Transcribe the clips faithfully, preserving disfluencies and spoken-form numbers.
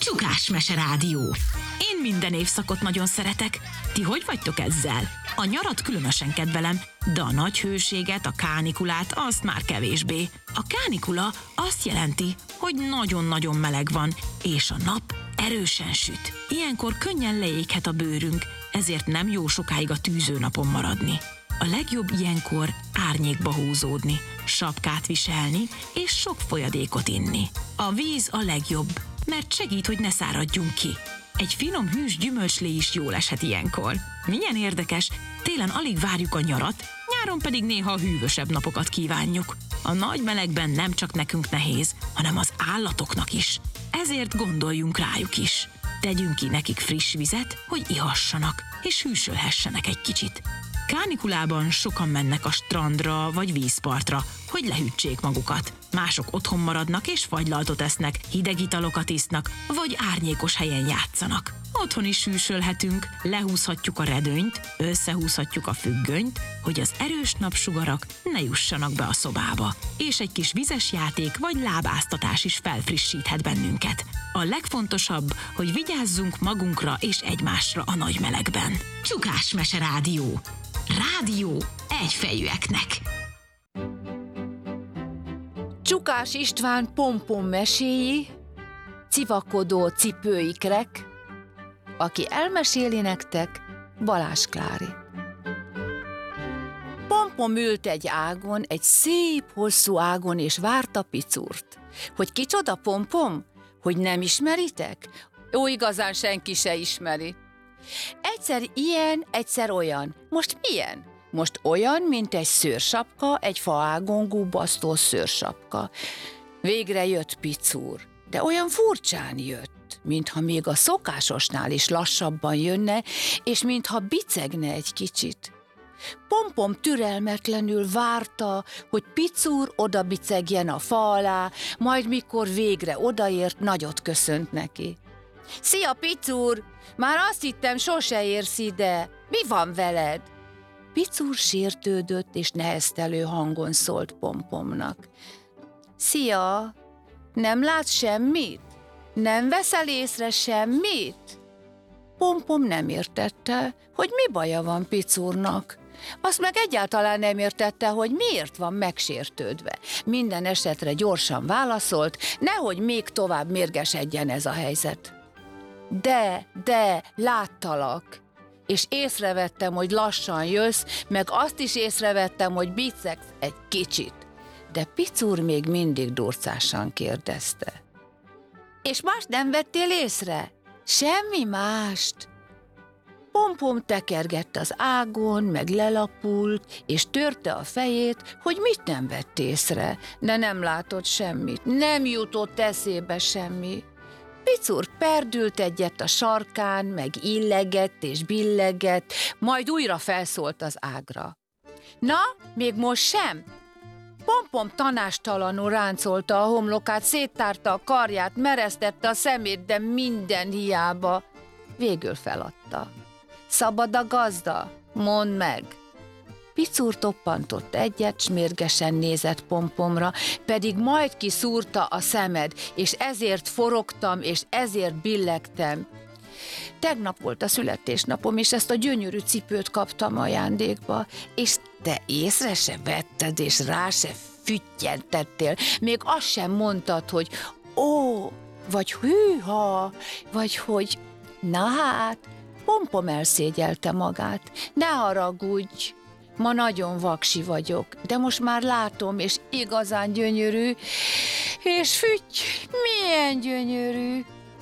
Csukás Mese Rádió. Én minden évszakot nagyon szeretek. Ti hogy vagytok ezzel? A nyarat különösen kedvelem, de a nagy hőséget, a kánikulát azt már kevésbé. A kánikula azt jelenti, hogy nagyon-nagyon meleg van, és a nap erősen süt. Ilyenkor könnyen leéghet a bőrünk, ezért nem jó sokáig a tűzőnapon maradni. A legjobb ilyenkor árnyékba húzódni, sapkát viselni és sok folyadékot inni. A víz a legjobb, mert segít, hogy ne száradjunk ki. Egy finom hűs gyümölcslé is jól eshet ilyenkor. Milyen érdekes, télen alig várjuk a nyarat, nyáron pedig néha a hűvösebb napokat kívánjuk. A nagy melegben nem csak nekünk nehéz, hanem az állatoknak is. Ezért gondoljunk rájuk is. Tegyünk ki nekik friss vizet, hogy ihassanak, és hűsölhessenek egy kicsit. Kánikulában sokan mennek a strandra vagy vízpartra, hogy lehűtsék magukat. Mások otthon maradnak és fagylaltot esznek, hideg italokat isznak, vagy árnyékos helyen játszanak. Otthon is hűsölhetünk, lehúzhatjuk a redőnyt, összehúzhatjuk a függönyt, hogy az erős napsugarak ne jussanak be a szobába. És egy kis vizes játék vagy lábáztatás is felfrissíthet bennünket. A legfontosabb, hogy vigyázzunk magunkra és egymásra a nagy melegben. Csukás Mese Rádió. Rádió egyfejűeknek. Csukás István pompom meséi, civakodó cipőikrek, aki elmeséli nektek, Balázs Klári. Pompom ült egy ágon, egy szép hosszú ágon, és várta Picurt. Hogy kicsoda Pompom? Hogy nem ismeritek? Ó, igazán senki se ismeri. Egyszer ilyen, egyszer olyan. Most milyen? Most olyan, mint egy szőrsapka, egy faágon gubbasztó szőrsapka. Végre jött Picúr, de olyan furcsán jött, mintha még a szokásosnál is lassabban jönne, és mintha bicegne egy kicsit. Pompom türelmetlenül várta, hogy Picúr oda bicegjen a fa alá, majd mikor végre odaért, nagyot köszönt neki. Szia, Picúr! Már azt hittem, sose érsz ide. Mi van veled? Picúr sértődött és neheztelő hangon szólt Pompomnak. Szia! Nem látsz semmit? Nem veszel észre semmit? Pompom nem értette, hogy mi baja van Picúrnak. Azt meg egyáltalán nem értette, hogy miért van megsértődve. Minden esetre gyorsan válaszolt, nehogy még tovább mérgesedjen ez a helyzet. De, de, láttalak, és észrevettem, hogy lassan jössz, meg azt is észrevettem, hogy bicegsz egy kicsit. De Picúr még mindig durcásan kérdezte. És mást nem vettél észre? Semmi mást. Pompom tekergett az ágon, meg lelapult, és törte a fejét, hogy mit nem vett észre, de nem látott semmit, nem jutott eszébe semmi. Picúr perdült egyet a sarkán, meg illegett és billegett, majd újra felszólt az ágra. Na, még most sem? Pompom tanástalanul ráncolta a homlokát, széttárta a karját, meresztette a szemét, de minden hiába. Végül feladta. Szabad a gazda? Mondd meg! Picúr toppantott egyet, s mérgesen nézett Pompomra, pedig majd kiszúrta a szemed, és ezért forogtam, és ezért billegtem. Tegnap volt a születésnapom, és ezt a gyönyörű cipőt kaptam ajándékba, és te észre se vetted, és rá se füttyentettél, még azt sem mondtad, hogy ó, vagy hűha, vagy hogy na hát. Pompom elszégyelte magát. Ne haragudj, ma nagyon vaksi vagyok, de most már látom, és igazán gyönyörű, és fütty, milyen gyönyörű,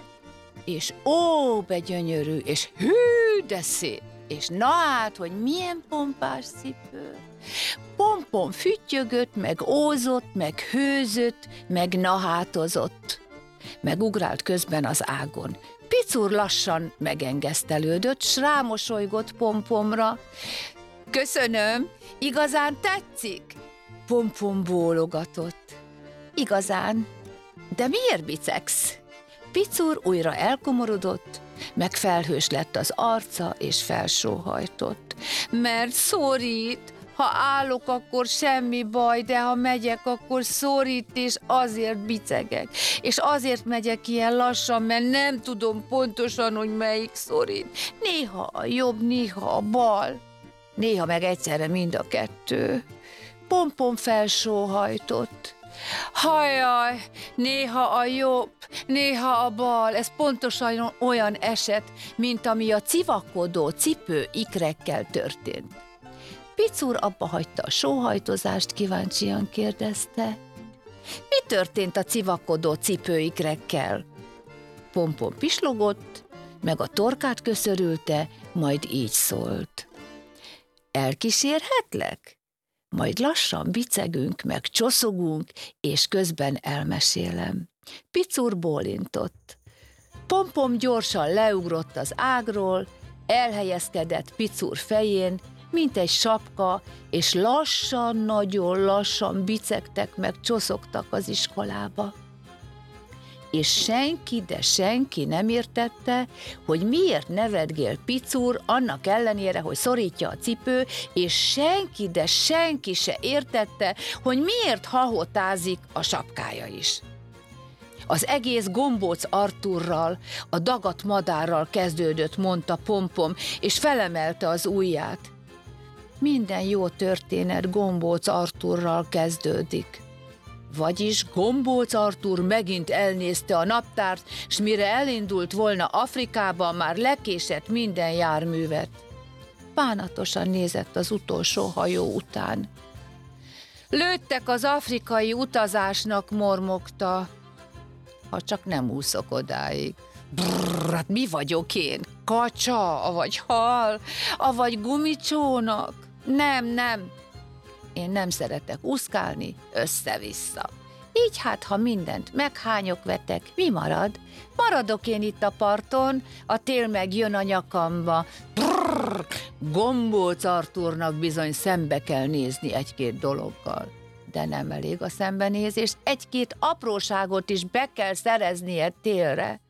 és ó, be gyönyörű, és hű, de szép, és na hát, hogy milyen pompás cipő. Pompom füttyögött, meg ózott, meg hőzött, meg nahátozott, meg ugrált közben az ágon. Picúr lassan megengesztelődött, s rámosolygott Pompomra. Köszönöm, igazán tetszik? Pompom bólogatott. Igazán, de miért bicegsz? Picúr újra elkomorodott, meg felhős lett az arca, és felsóhajtott. Mert szorít, Ha állok, akkor semmi baj, de ha megyek, akkor szorít, és azért bicegek. És azért megyek ilyen lassan, mert nem tudom pontosan, hogy melyik szorít. Néha a jobb, néha a bal. Néha meg egyszerre mind a kettő. Pompom felsóhajtott. Hajjaj, néha a jobb, néha a bal, ez pontosan olyan eset, mint ami a civakodó cipő ikrekkel történt. Picur abba hagyta a sóhajtozást, kíváncsian kérdezte. Mi történt a civakodó cipőikrekkel? Pompom pislogott, meg a torkát köszörülte, majd így szólt. Elkísérhetlek? Majd lassan bicegünk, meg csoszogunk, és közben elmesélem. Picur bólintott. Pompom gyorsan leugrott az ágról, elhelyezkedett Picur fején, mint egy sapka, és lassan, nagyon lassan bicegtek meg csoszogtak az iskolába. És senki, de senki nem értette, hogy miért nevetgél Picur, annak ellenére, hogy szorítja a cipő, és senki, de senki se értette, hogy miért hahotázik a sapkája is. Az egész Gombóc Artúrral, a dagat madárral kezdődött, mondta Pompom, és felemelte az ujját. Minden jó történet Gombóc Artúrral kezdődik. Vagyis Gombóc Artúr megint elnézte a naptárt, s mire elindult volna Afrikába, már lekésett minden járművet. Bánatosan nézett az utolsó hajó után. Lőttek az afrikai utazásnak, mormogta. Ha csak nem úszok odáig. Brrr, hát mi vagyok én? Kacsa, avagy hal, avagy gumicsónak? Nem, nem. Én nem szeretek úszkálni, össze-vissza. Így hát, ha mindent meghányok vetek, mi marad? Maradok én itt a parton, a tél meg jön a nyakamba. Brrr, Gombóc Artúrnak bizony szembe kell nézni egy-két dologgal. De nem elég a szembenézés, egy-két apróságot is be kell szereznie télre.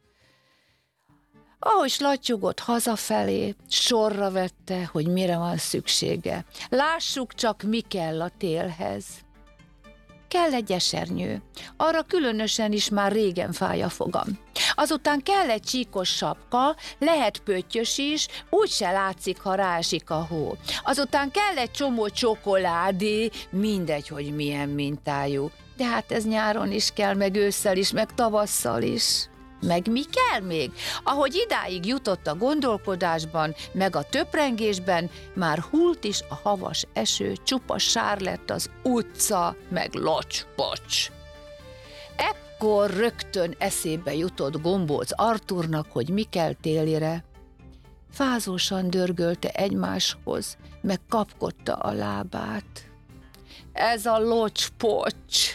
Ahogy slattyogott hazafelé, sorra vette, hogy mire van szüksége. Lássuk csak, mi kell a télhez. Kell egy esernyő, arra különösen is már régen fáj a fogam. Azután kell egy csíkos sapka, lehet pöttyös is, úgyse látszik, ha ráesik a hó. Azután kell egy csomó csokoládé, mindegy, hogy milyen mintájú. De hát ez nyáron is kell, meg ősszel is, meg tavasszal is. Meg mi kell még? Ahogy idáig jutott a gondolkodásban, meg a töprengésben, már hult is a havas eső, csupa sár lett az utca, meg locs-pocs. Ekkor rögtön eszébe jutott Gombóc Artúrnak, hogy mi kell télire. Fázósan dörgölte egymáshoz, meg kapkodta a lábát. Ez a locs-pocs!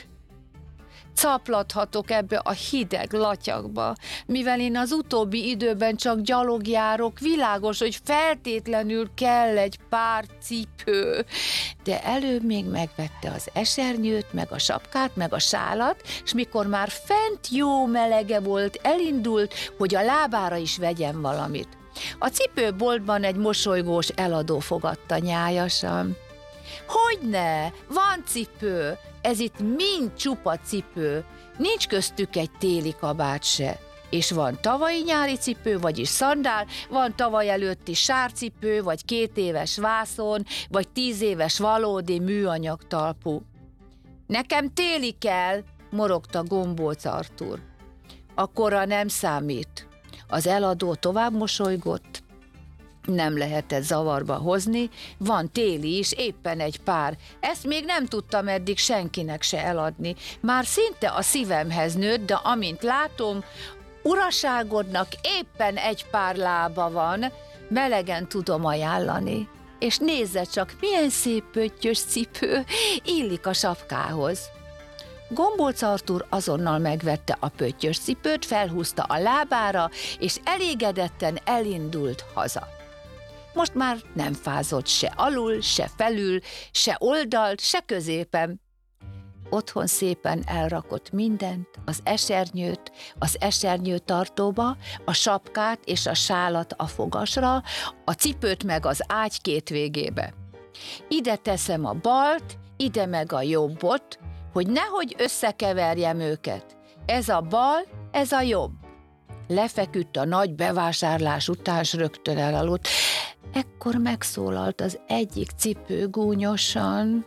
Caplathatok ebbe a hideg latyagba, mivel én az utóbbi időben csak gyalogjárok, világos, hogy feltétlenül kell egy pár cipő. De előbb még megvette az esernyőt, meg a sapkát, meg a sálat, és mikor már fent jó melege volt, elindult, hogy a lábára is vegyen valamit. A cipőboltban egy mosolygós eladó fogadta nyájasan. Hogyne, van cipő, ez itt mind csupa cipő, nincs köztük egy téli kabát se. És van tavalyi nyári cipő, vagyis szandál, van tavaly előtti sárcipő, vagy két éves vászon, vagy tíz éves valódi műanyag talpú. Nekem téli kell, morogta Gombóc Artúr. Akkora nem számít. Az eladó tovább mosolygott. Nem lehetett zavarba hozni, van téli is, éppen egy pár. Ezt még nem tudtam eddig senkinek se eladni. Már szinte a szívemhez nőtt, de amint látom, uraságodnak éppen egy pár lába van, melegen tudom ajánlani. És nézze csak, milyen szép pöttyös cipő, illik a sapkához. Gombóc Artúr azonnal megvette a pöttyös cipőt, felhúzta a lábára, és elégedetten elindult haza. Most már nem fázott se alul, se felül, se oldalt, se középen. Otthon szépen elrakott mindent, az esernyőt, az esernyőtartóba, a sapkát és a sálat a fogasra, a cipőt meg az ágy két végébe. Ide teszem a balt, ide meg a jobbot, hogy nehogy összekeverjem őket. Ez a bal, ez a jobb. Lefeküdt a nagy bevásárlás után, s rögtön elaludt. Ekkor megszólalt az egyik cipő gúnyosan.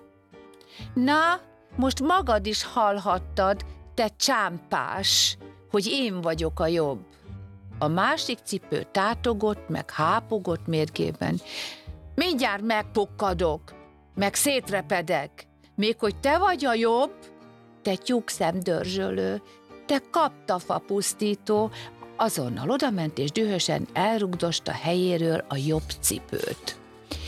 Na, most magad is hallhattad, te csámpás, hogy én vagyok a jobb. A másik cipő tátogott, meg hápogott mérgében. Mindjárt megpukkadok, meg szétrepedek. Még hogy te vagy a jobb, te tyúkszemdörzsölő, te kaptafapusztító, azonnal odament és dühösen elrugdosta helyéről a jobb cipőt.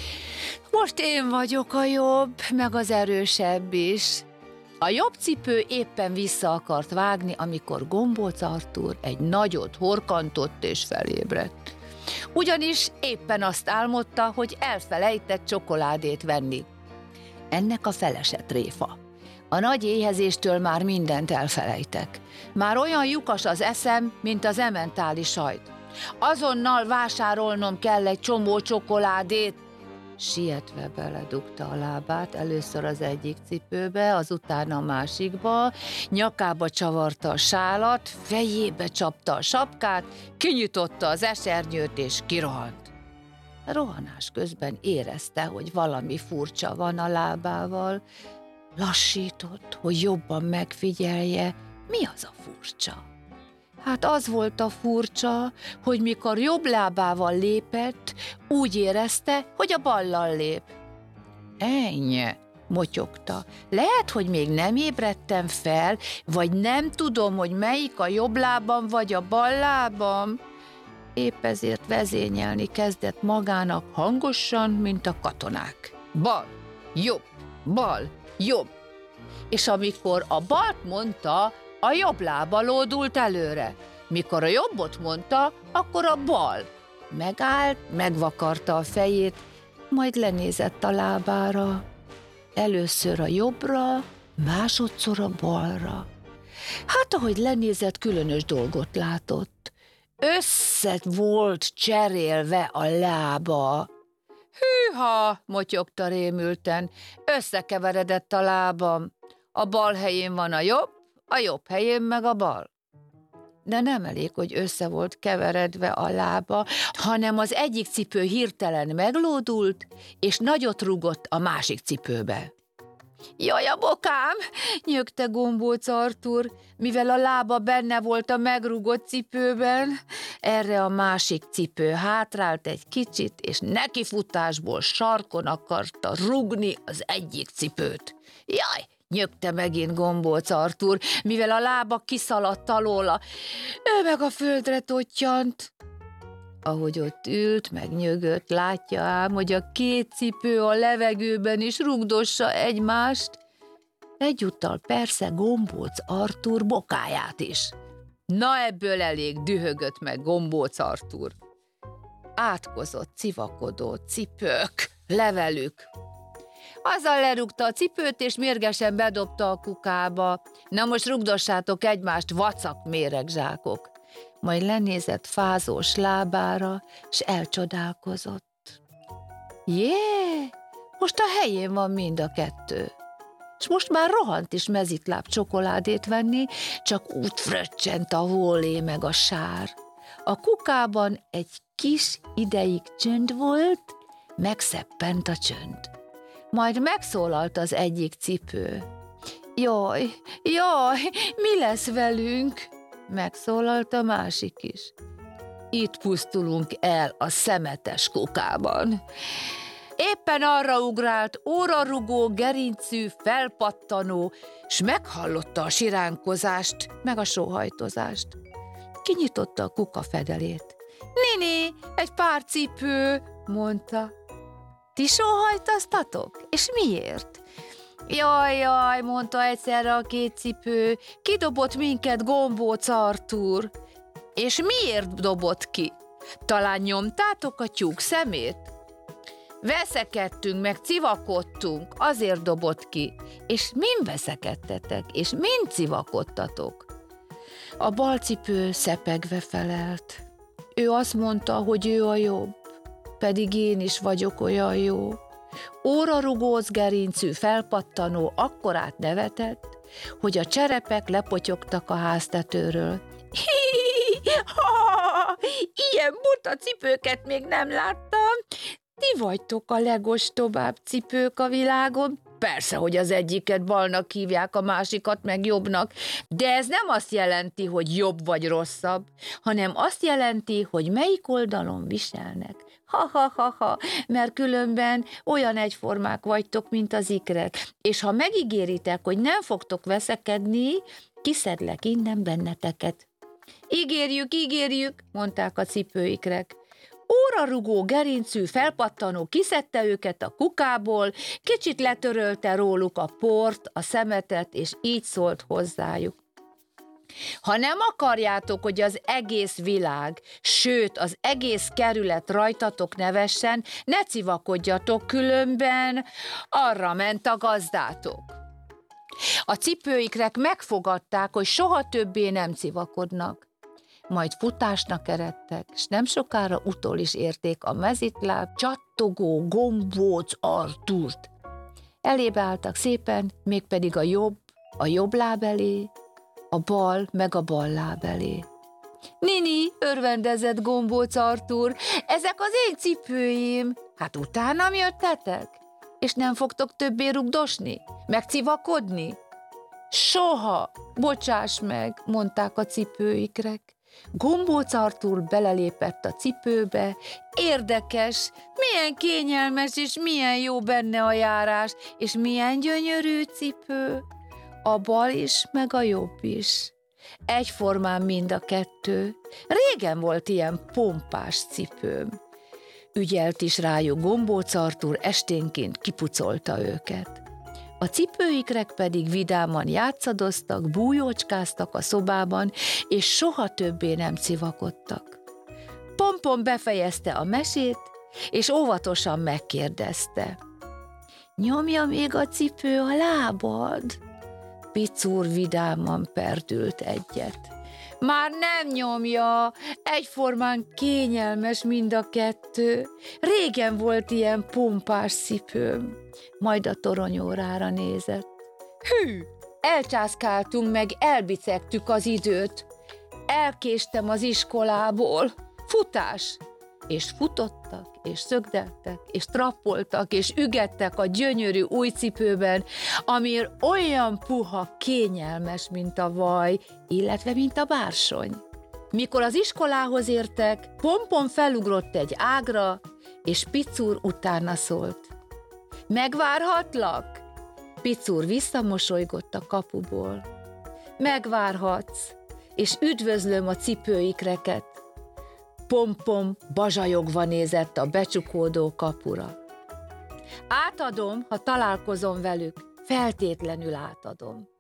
Most én vagyok a jobb, meg az erősebb is. A jobb cipő éppen vissza akart vágni, amikor Gombóc Artúr egy nagyot horkantott és felébredt. Ugyanis éppen azt álmodta, hogy elfelejtett csokoládét venni. Ennek a felesett tréfa. A nagy éhezéstől már mindent elfelejtek. Már olyan lyukas az eszem, mint az ementáli sajt. Azonnal vásárolnom kell egy csomó csokoládét. Sietve beledugta a lábát, először az egyik cipőbe, azután a másikba, nyakába csavarta a sálat, fejébe csapta a sapkát, kinyitotta az esernyőt és kirohant. A rohanás közben érezte, hogy valami furcsa van a lábával. Lassított, hogy jobban megfigyelje, mi az a furcsa. Hát az volt a furcsa, hogy mikor jobb lábával lépett, úgy érezte, hogy a ballal lép. Ennyi, motyogta. Lehet, hogy még nem ébredtem fel, vagy nem tudom, hogy melyik a jobb lábam, vagy a bal lábam. Épp ezért vezényelni kezdett magának hangosan, mint a katonák. Bal, jobb, bal, jobb. És amikor a balt mondta, a jobb lába lódult előre. Mikor a jobbot mondta, akkor a bal. Megállt, megvakarta a fejét, majd lenézett a lábára. Először a jobbra, másodszor a balra. Hát, ahogy lenézett, különös dolgot látott. Össze volt cserélve a lába. Hűha, motyogta rémülten, összekeveredett a lábam. A bal helyén van a jobb, a jobb helyén meg a bal. De nem elég, hogy össze volt keveredve a lába, hanem az egyik cipő hirtelen meglódult, és nagyot rúgott a másik cipőbe. Jaj, a bokám, nyögte Gombóc Artúr, mivel a lába benne volt a megrúgott cipőben. Erre a másik cipő hátrált egy kicsit, és nekifutásból sarkon akarta rúgni az egyik cipőt. Jaj, nyögte megint Gombóc Artúr, mivel a lába kiszaladt alóla. Ő meg a földre tottyant. Ahogy ott ült, meg nyögött, látja ám, hogy a két cipő a levegőben is rugdossa egymást. Egyúttal persze Gombóc Artúr bokáját is. Na ebből elég, dühögött meg Gombóc Artúr. Átkozott, civakodó cipők, levelük. Azzal lerúgta a cipőt, és mérgesen bedobta a kukába. Na most rugdossátok egymást, vacak méregzsákok. Majd lenézett fázós lábára, s elcsodálkozott. Jé, most a helyén van mind a kettő. S most már rohant is mezitláb csokoládét venni, csak úgy fröccsent a hólé meg a sár. A kukában egy kis ideig csönd volt, megszeppent a csönd. Majd megszólalt az egyik cipő. Jaj, jaj, mi lesz velünk? Megszólalt a másik is. Itt pusztulunk el a szemetes kukában. Éppen arra ugrált órarugó, gerincű, felpattanó, s meghallotta a siránkozást, meg a sóhajtozást. Kinyitotta a kuka fedelét. Néni, egy pár cipő, mondta. Ti sóhajtoztatok? És miért? Jaj, jaj, mondta egyszerre a két cipő, kidobott minket Gombóc Artúr. És miért dobott ki? Talán nyomtátok a tyúk szemét? Veszekedtünk, meg civakodtunk, azért dobott ki. És min veszekedtetek, és min civakodtatok? A bal cipő szepegve felelt. Ő azt mondta, hogy ő a jobb, pedig én is vagyok olyan jó. Órarugóc gerincű felpattanó akkorát nevetett, hogy a cserepek lepotyogtak a háztetőről. Ha, ilyen buta cipőket még nem láttam. Ti vagytok a legostobább cipők a világon. Persze, hogy az egyiket balnak hívják, a másikat meg jobbnak, de ez nem azt jelenti, hogy jobb vagy rosszabb, hanem azt jelenti, hogy melyik oldalon viselnek. Ha-ha-ha-ha, mert különben olyan egyformák vagytok, mint az ikrek, és ha megígéritek, hogy nem fogtok veszekedni, kiszedlek innen benneteket. Ígérjük, ígérjük, mondták a cipőikrek. Órarugó gerincű felpattanó kiszedte őket a kukából, kicsit letörölte róluk a port, a szemetet, és így szólt hozzájuk. Ha nem akarjátok, hogy az egész világ, sőt az egész kerület rajtatok nevessen, ne civakodjatok, különben arra ment a gazdátok. A cipőikrek megfogadták, hogy soha többé nem civakodnak. Majd futásnak eredtek, s nem sokára utol is érték a mezitláb, csattogó gombóc Artúrt. Elébe álltak szépen, mégpedig a jobb, a jobb láb elé, a bal meg a bal láb elé. Nini, örvendezett gombóc Artúr, ezek az én cipőim. Hát utánam jöttetek? És nem fogtok többé rugdosni? Megcivakodni? Soha, bocsáss meg, mondták a cipőikrek. Gombóc Artúr belelépett a cipőbe. Érdekes, milyen kényelmes és milyen jó benne a járás, és milyen gyönyörű cipő. A bal is, meg a jobb is. Egyformán mind a kettő. Régen volt ilyen pompás cipőm. Ügyelt is rájuk Gombóc Artúr, esténként kipucolta őket. A cipőikrek pedig vidáman játszadoztak, bújócskáztak a szobában, és soha többé nem civakodtak. Pompom befejezte a mesét, és óvatosan megkérdezte. Nyomja még a cipő a lábad? Picúr vidáman perdült egyet. Már nem nyomja, egyformán kényelmes mind a kettő. Régen volt ilyen pompás cipőm. Majd a toronyórára nézett. Hű, elcsászkáltunk meg, elbicegtük az időt. Elkéstem az iskolából. Futás! És futottak, és szögdeltek, és trappoltak, és ügettek a gyönyörű új cipőben, ami olyan puha, kényelmes, mint a vaj, illetve mint a bársony. Mikor az iskolához értek, Pompom felugrott egy ágra, és Picúr utána szólt. Megvárhatlak? Picúr visszamosolygott a kapuból. Megvárhatsz, és üdvözlöm a cipőikreket. Pompom bazsajogva nézett a becsukódó kapura. Átadom, ha találkozom velük, feltétlenül átadom.